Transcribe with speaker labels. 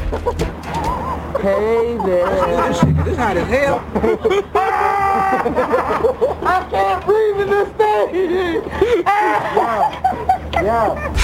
Speaker 1: Hey there.
Speaker 2: This shit, this hot as hell.
Speaker 1: I can't breathe in this thing.
Speaker 3: Yeah.